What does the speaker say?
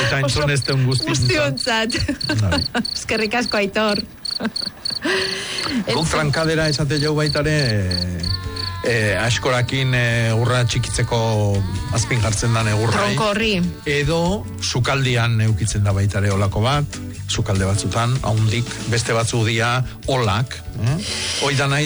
Eta entzun ez den guztiontzat. Eskerrik asko, Aitor. Guk trankadera esate jau baitare askorakin urra txikitzeko azpin jartzen dan egurrai. Tronko horri. Edo sukaldian eukitzen da baitare olako bat, sukalde batzutan, haundik, beste batzu dia olak. Hoi da nahi